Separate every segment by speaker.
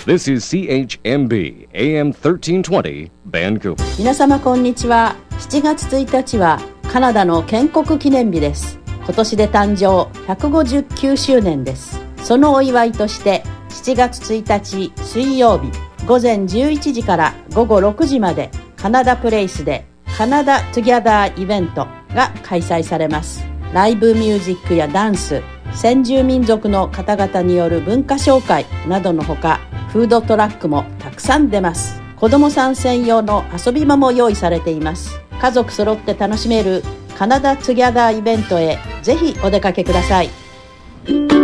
Speaker 1: This is CHMB AM 1320 Vancouver.
Speaker 2: 皆様こんにちは。7月1日はカナダの建国記念日です。今年で誕生159周年です。そのお祝いとして7月1日水曜日午前11時から午後6時までカナダプレイスでカナダトゥギャザーイベントが開催されます。ライブミュージックやダンス、先住民族の方々による文化紹介などのほか、フードトラックもたくさん出ます。子どもさん専用の遊び場も用意されています。家族揃って楽しめるカナダトゥギャザーイベントへぜひお出かけください。キャ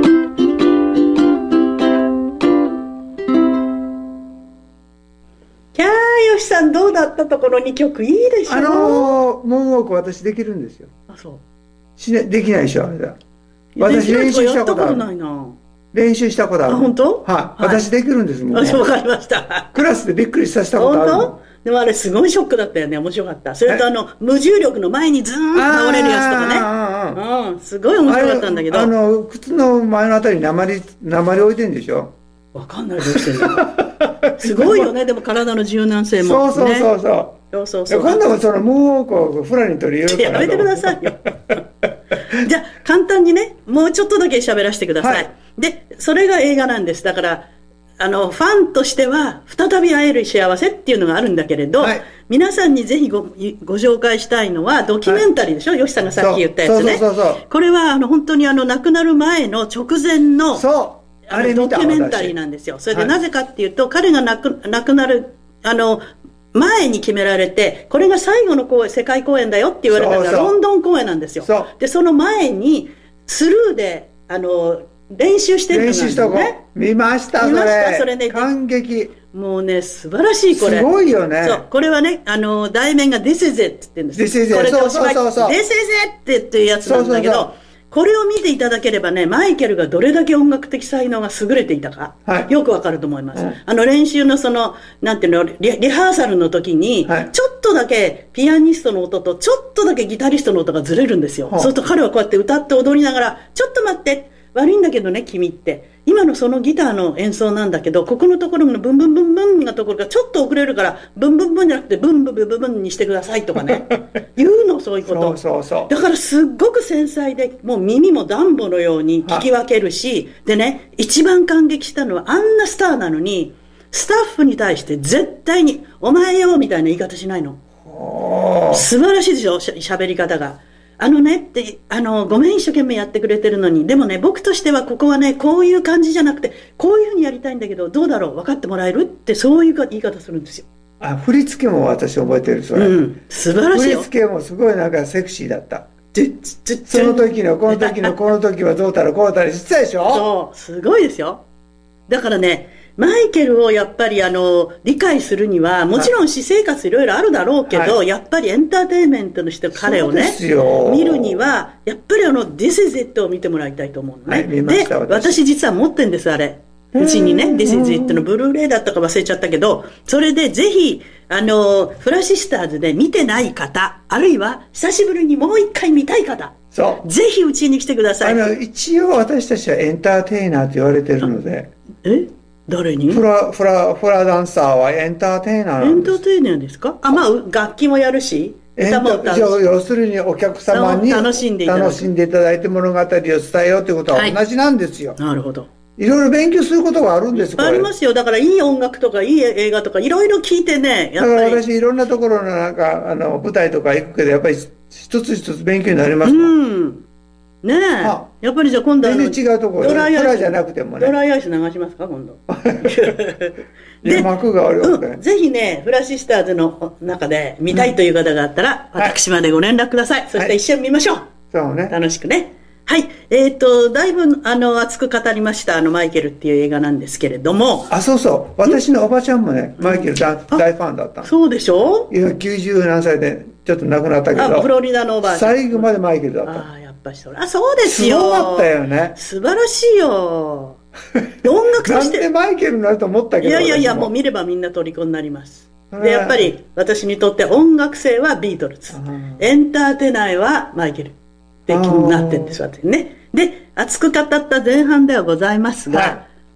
Speaker 2: ー、よしさんどうだった？ところ2曲いいでしょ。
Speaker 3: モンウォーク私できるんですよ。
Speaker 2: あ、そう
Speaker 3: できないでしょ。あれだ、私練習したことある。練習したことある。
Speaker 2: あ、本当？
Speaker 3: はい、私できるんですもん。
Speaker 2: わかりました。
Speaker 3: クラスでびっくりさせたことある。
Speaker 2: 本当？でもあれすごいショックだったよね。面白かった。それと無重力の前にズーンと倒れるやつとかね。すごい面白かったんだけど。
Speaker 3: 靴の前のあたりに鉛置いてんでしょ。
Speaker 2: わかんない、どうしてんの。すごいよね。でも体の柔軟性も、ね。そう。
Speaker 3: 今度はそのモンウォークをフラに取り入れるから。
Speaker 2: やめてくださいよ。じゃあ簡単にね、もうちょっとだけ喋らせてください。はい、で、それが映画なんです。だからファンとしては再び会える幸せっていうのがあるんだけれど、はい、皆さんにぜひご紹介したいのはドキュメンタリーでしょ、はい、吉さんがさっき言ったやつね。これは本当に亡くなる前の直前のドキュメンタリーなんですよ。それでなぜかっていうと、はい、彼が亡くなる前に決められて、これが最後の世界公演だよって言われたのがロンドン公演なんですよ。でその前にスルーで練習してるのなんですよね。
Speaker 3: 見ました。それね、感激。
Speaker 2: もうね、素晴らしい。これ
Speaker 3: すごいよね。
Speaker 2: そう、これはね、題名が This is it って言うんですよ。
Speaker 3: This is it。
Speaker 2: これでおしまい。This is it っていうやつなんだけど、これを見ていただければね、マイケルがどれだけ音楽的才能が優れていたか、はい、よくわかると思います。練習のなんていうの、リハーサルの時に、はい、ちょっとだけピアニストの音とちょっとだけギタリストの音がずれるんですよ。そうすると彼はこうやって歌って踊りながら、ちょっと待って、悪いんだけどね、君って。今のそのギターの演奏なんだけど、ここのところのブンブンブンブンのところがちょっと遅れるから、ブンブンブンじゃなくてブンブンブンブンブンにしてくださいとかね。言うの、そういうこと。だからすっごく繊細で、もう耳もダンボのように聞き分けるし、でね、一番感激したのはあんなスターなのに、スタッフに対して絶対に、お前よみたいな言い方しないの。素晴らしいでしょ、喋り方が。ってごめん一生懸命やってくれてるのに、でもね、僕としてはここはね、こういう感じじゃなくてこういうふうにやりたいんだけど、どうだろう、分かってもらえるって、そういう言い方するんですよ。
Speaker 3: 振り付けも私覚えてる。それ、
Speaker 2: 素晴らしいよ。
Speaker 3: 振り付けもすごいなんかセクシーだった。その時のこの時のこの時はどうたらこうたらしてたでしょ。
Speaker 2: そう、すごいですよ。だからね、マイケルをやっぱり理解するには、もちろん私生活いろいろあるだろうけど、やっぱりエンターテインメントのして彼をね、見るには、やっぱりThis is it を見てもらいたいと思うのね。
Speaker 3: 見ました。
Speaker 2: で、私実は持ってんです、あれ。うちにね、This is it のブルーレイだったか忘れちゃったけど、それでぜひ、フラッシュスターズで見てない方、あるいは久しぶりにもう一回見たい方、ぜひうちに来てください。
Speaker 3: 一応私たちはエンターテイナーと言われてるので。
Speaker 2: 誰に？
Speaker 3: フラダンサーはエンターテイナーなんです。
Speaker 2: エンターテイナーですか？楽器もやるし、歌も歌うし。
Speaker 3: 要するにお客様に楽しんでいただいて物語を伝えようということは同じなんですよ。
Speaker 2: なるほど。
Speaker 3: いろいろ勉強することがあるんです。
Speaker 2: ありますよ。だからいい音楽とかいい映画とかいろいろ聞いてね。
Speaker 3: だから私いろんなところの舞台とか行くけど、やっぱり一つ一つ勉強になりますもん。
Speaker 2: ねえ、やっぱりじゃあ今度
Speaker 3: 全然違うところでドライじゃなくてもね、
Speaker 2: ドライアイス流しますか今度。
Speaker 3: で幕があるわけ、
Speaker 2: ぜひね、フラッシュスターズの中で見たいという方があったら、私までご連絡ください。そして一緒に見ましょう。
Speaker 3: そうね、
Speaker 2: 楽しくね。はい、だいぶ熱く語りましたマイケルっていう映画なんですけれども、
Speaker 3: そうそう、私のおばちゃんもね、マイケル大ファンだったの。
Speaker 2: そうでしょ。
Speaker 3: 今90何歳でちょっと亡くなったけど、
Speaker 2: フロリダのおばあちゃん、
Speaker 3: 最後までマイケルだった。
Speaker 2: そうですよ。
Speaker 3: すごかったよね。
Speaker 2: 素晴らしいよ。音楽として。
Speaker 3: なんでマイケルになると思ったけど。
Speaker 2: いや、もう見ればみんな虜になります。で、やっぱり私にとって音楽性はビートルズ。エンターテイナーはマイケルって気になってるんです、私ね。で、熱く語った前半ではございますが、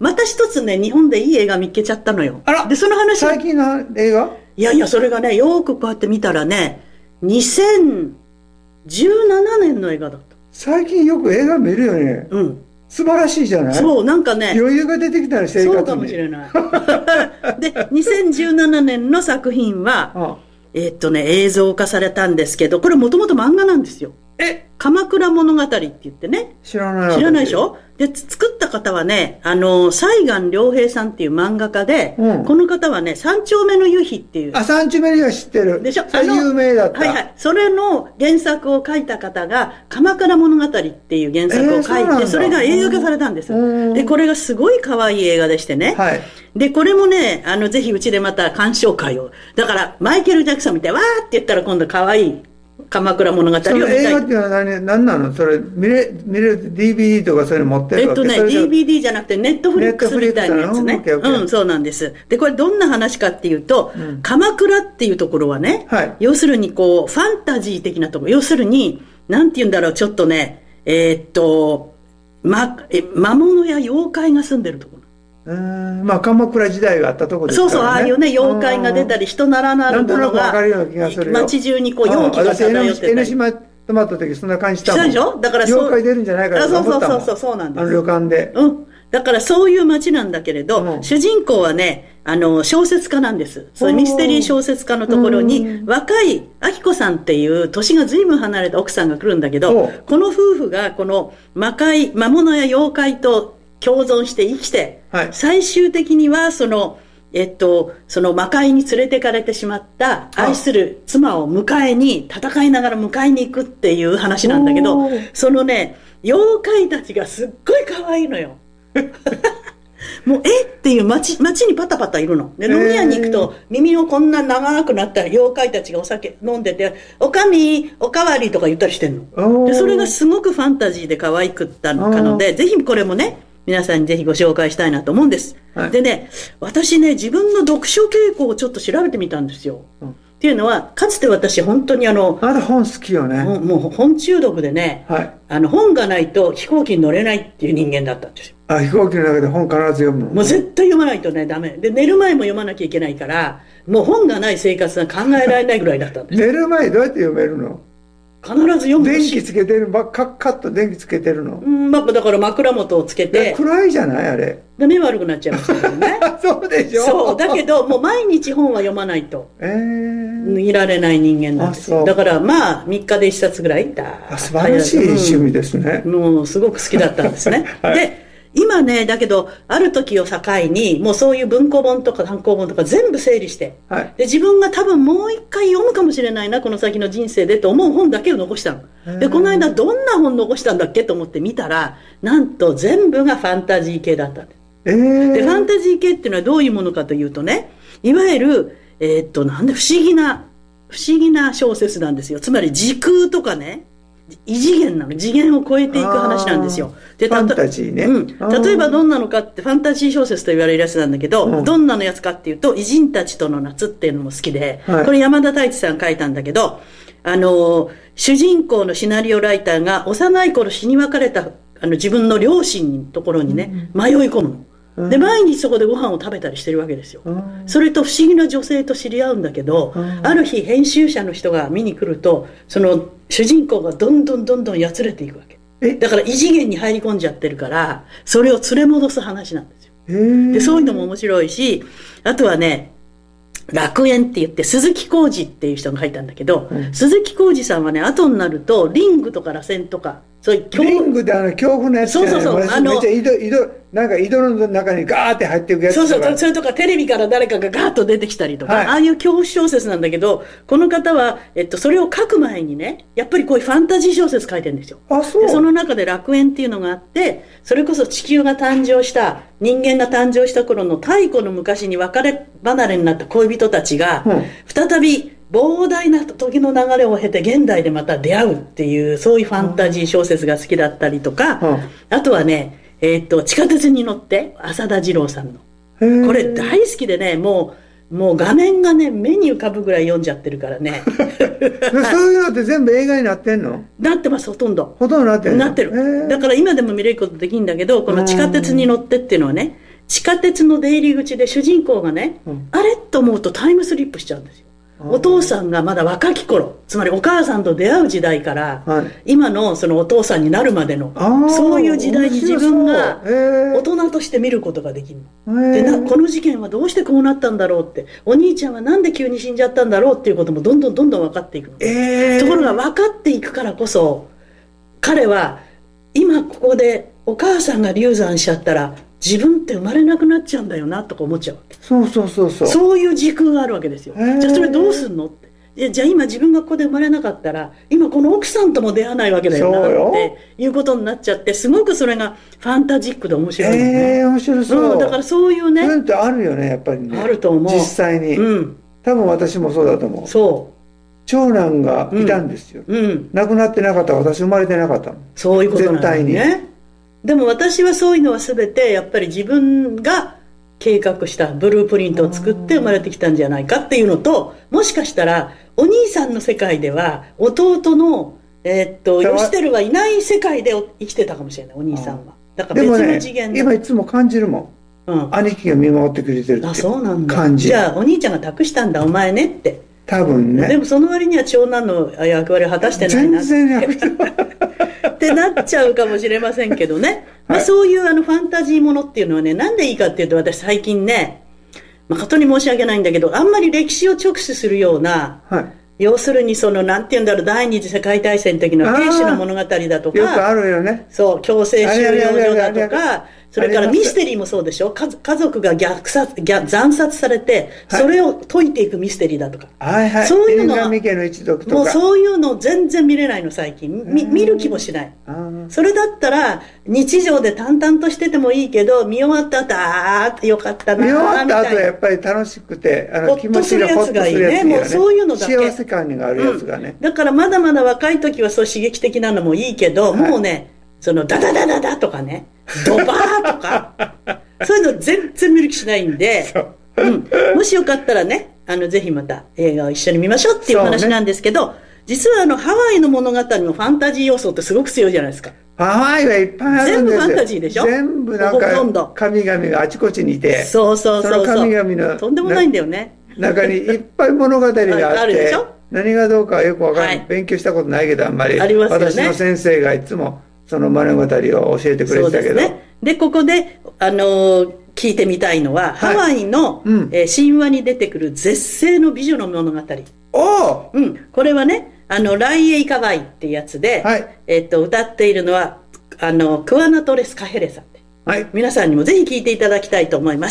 Speaker 2: また一つね、日本でいい映画見っけちゃったのよ。
Speaker 3: あら
Speaker 2: で、その話。
Speaker 3: 最近の映画？
Speaker 2: いやいや、それがね、よーくこうやって見たらね、2017年の映画だった。
Speaker 3: 最近よく映画見るよね。
Speaker 2: うん。
Speaker 3: 素晴らしいじゃない？
Speaker 2: そう、なんかね。
Speaker 3: 余裕が出てきたら生活に。
Speaker 2: そうかもしれない。で、2017年の作品は、映像化されたんですけど、これもともと漫画なんですよ。鎌倉物語って言ってね。
Speaker 3: 知らない
Speaker 2: でしょ？で、作った方はね、西岸良平さんっていう漫画家で、この方はね、三丁目の夕日っていう。
Speaker 3: 三丁目の夕日知ってる。
Speaker 2: でしょ？
Speaker 3: 有名だった。
Speaker 2: はいはい。それの原作を書いた方が、鎌倉物語っていう原作を書いて、それが映画化されたんです。で、これがすごい可愛い映画でしてね。はい。で、これもね、ぜひうちでまた鑑賞会を。だから、マイケル・ジャクソンみたいわーって言ったら今度可愛い。鎌倉物語を見たい。その
Speaker 3: 映画っていうのは何なの？それ見れる DVD とかそういうの持ってるわけ？
Speaker 2: DVD じゃなくてネットフリックスみたいなやつね。うん、そうなんです。で、これどんな話かっていうと、鎌倉っていうところはね、要するにこう、ファンタジー的なところ、要するに、なんて言うんだろう、ちょっとね、魔物や妖怪が住んでるところ。
Speaker 3: まあ鎌倉時代があったところですからね。
Speaker 2: そうそう、ああいうね、妖怪が出たり、人ならなるものが、街中にこう、容器が漂ってたり。
Speaker 3: 江ノ島泊まった時そんな感じしたもん。
Speaker 2: したでしょ？だから
Speaker 3: 妖怪出るんじゃないかなと思ったもん。
Speaker 2: そうなんです。
Speaker 3: 旅館で。
Speaker 2: だからそういう街なんだけれど、主人公はね、小説家なんです。そういうミステリー小説家のところに、若い明子さんっていう年が随分離れた奥さんが来るんだけど、この夫婦がこの魔物や妖怪と共存して生きて、最終的にはその魔界に連れてかれてしまった愛する妻を戦いながら迎えに行くっていう話なんだけど、そのね、妖怪たちがすっごい可愛いのよ。もうっていう街にパタパタいるの。で、飲み屋に行くと耳のこんな長くなった妖怪たちがお酒飲んでて、おかわりとか言ったりしてんの。で、それがすごくファンタジーで可愛くったので、ぜひこれもね、皆さんにぜひご紹介したいなと思うんです。でね、私ね、自分の読書傾向をちょっと調べてみたんですよ。っていうのは、かつて私本当に
Speaker 3: あなた本好きよね。
Speaker 2: もう本中毒でね、本がないと飛行機に乗れないっていう人間だったんですよ。
Speaker 3: 飛行機の中で本必ず読むの？
Speaker 2: もう絶対読まないとね、ダメ。で、寝る前も読まなきゃいけないから、もう本がない生活が考えられないぐらいだったんです。
Speaker 3: 寝る前どうやって読めるの？
Speaker 2: 必ず読むし。
Speaker 3: 電気つけてる、カッと電気つけてるの？
Speaker 2: だから枕元をつけて。
Speaker 3: 暗いじゃないあれ。
Speaker 2: で、目悪くなっちゃいましたけどね。
Speaker 3: そうでしょ？
Speaker 2: そう。だけど、もう毎日本は読まないと。いられない人間なんですよ。だからまあ、3日で1冊ぐらいだ。
Speaker 3: 素晴らしい趣味ですね。
Speaker 2: もう、すごく好きだったんですね。で、今ね、だけど、ある時を境に、もうそういう文庫本とか単行本とか全部整理して、で、自分が多分もう一回読むかもしれないな、この先の人生でと思う本だけを残したの。で、この間どんな本残したんだっけと思って見たら、なんと全部がファンタジー系だったんです。で、ファンタジー系っていうのはどういうものかというとね、いわゆる、なんで不思議な小説なんですよ。つまり時空とかね、異次元なの。次元を超えていく話なんですよ。
Speaker 3: で、ファンタジーね。
Speaker 2: 例えばどんなのかって、ファンタジー小説と言われるやつなんだけど、どんなのやつかっていうと、偉人たちとの夏っていうのも好きで、これ山田太一さん書いたんだけど、主人公のシナリオライターが幼い頃死に別れた自分の両親のところにね、迷い込むの。で、毎日そこでご飯を食べたりしてるわけですよ。それと不思議な女性と知り合うんだけど、ある日編集者の人が見に来ると、その主人公がどんどんやつれていくわけ。だから異次元に入り込んじゃってるから、それを連れ戻す話なんですよ。で、そういうのも面白いし、あとはね、楽園って言って鈴木浩二っていう人が書いたんだけど、鈴木浩二さんはね、後になるとリングとか螺旋とか、そういう
Speaker 3: リングで恐怖のやつじゃない？そうめっちゃなんか井戸の中にガーって入っていくやつとか。
Speaker 2: それとかテレビから誰かがガーッと出てきたりとか、ああいう恐怖小説なんだけど、この方は、それを書く前にね、やっぱりこういうファンタジー小説書いてるんですよ。で、その中で楽園っていうのがあって、それこそ地球が誕生した、人間が誕生した頃の太古の昔に別れ離れになった恋人たちが、再び膨大な時の流れを経て現代でまた出会うっていう、そういうファンタジー小説が好きだったりとか、あとはね、地下鉄に乗って、浅田次郎さんの。これ大好きでね、もう画面がね、目に浮かぶぐらい読んじゃってるからね。
Speaker 3: そういうのって全部映画になってんの？
Speaker 2: なってます、ほとんど。
Speaker 3: ほとんどなってるの？
Speaker 2: なってる。だから今でも見れることできるんだけど、この地下鉄に乗ってっていうのはね、 地下鉄の出入り口で主人公がね、あれと思うとタイムスリップしちゃうんですよ。お父さんがまだ若き頃、つまりお母さんと出会う時代から、今のそのお父さんになるまでの、そういう時代に自分が大人として見ることができるの。でこの事件はどうしてこうなったんだろうって、お兄ちゃんはなんで急に死んじゃったんだろうっていうこともどんどんどんどん分かっていくの。ところが分かっていくからこそ、彼は今ここでお母さんが流産しちゃったら自分って生まれなくなっちゃうんだよなとか思っちゃうわけ。そういう時空があるわけですよ。じゃあそれどうすんのって。じゃあ今自分がここで生まれなかったら今この奥さんとも出会わないわけだよなっていうことになっちゃって、すごくそれがファンタジックで面白いのね。
Speaker 3: 面白そう、
Speaker 2: だからそういうね、
Speaker 3: そういうのってあるよね、やっぱりね。
Speaker 2: あると思う、
Speaker 3: 実際に、多分私もそうだと思う。長男がいたんですよ、亡くなってなかったら私生まれてなかったの。
Speaker 2: そういうことなんだよね。
Speaker 3: 絶対に。
Speaker 2: でも私はそういうのは全てやっぱり自分が計画したブループリントを作って生まれてきたんじゃないかっていうのと、もしかしたらお兄さんの世界では弟のヨシテルはいない世界で生きてたかもしれない、お兄さんは。だから別の次元で。
Speaker 3: 今いつも感じるもん、兄貴が見守ってくれてるって感じ。
Speaker 2: じゃあお兄ちゃんが託したんだお前ねって。
Speaker 3: 多分ね。
Speaker 2: でもその割には長男の役割を果たしてないなってなっちゃうかもしれませんけどね。そういうファンタジーものっていうのはね、なんでいいかっていうと、私最近ね、ことに申し訳ないんだけど、あんまり歴史を直視するような、要するになんて言うんだろう、第二次世界大戦的な兵士の物語だとか、
Speaker 3: よくあるよね。
Speaker 2: そう、強制収容所だとか、それからミステリーもそうでしょ。家族が惨殺されて、それを解いていくミステリーだとか。そういうのは、もうそういうの全然見れないの最近。見る気もしない。それだったら、日常で淡々としててもいいけど、見終わった後、あーよかったなーみたいな。
Speaker 3: 見終わった後やっぱり楽しくて、気持ちがホッとするやつがいいね。
Speaker 2: もうそういうのだけ。
Speaker 3: 幸せ感があるやつがね。
Speaker 2: だからまだまだ若い時はそう刺激的なのもいいけど、もうね、ダダダダダとかね、ドバーとか、そういうの全然見る気しないんで、もしよかったらね、ぜひまた映画を一緒に見ましょうっていう話なんですけど、実はハワイの物語もファンタジー要素ってすごく強いじゃないですか。
Speaker 3: ハワイはいっぱいあるんですよ。
Speaker 2: 全部ファンタジーでしょ。
Speaker 3: 全部なんか神々があちこちにいて、
Speaker 2: その
Speaker 3: 神々の
Speaker 2: とんでもないんだよね。
Speaker 3: 中にいっぱい物語があって
Speaker 2: あるでしょ。
Speaker 3: 何がどうかはよくわからない、勉強したことないけどあんまり、私の先生がいつもその物語を教えてくれてたけど、
Speaker 2: でここで聞いてみたいのは、ハワイの、神話に出てくる絶世の美女の物語。これはね、ライエイカワイっていうやつで、歌っているのはクワナトレス・カヘレさんで、皆さんにもぜひ聞いていただきたいと思います。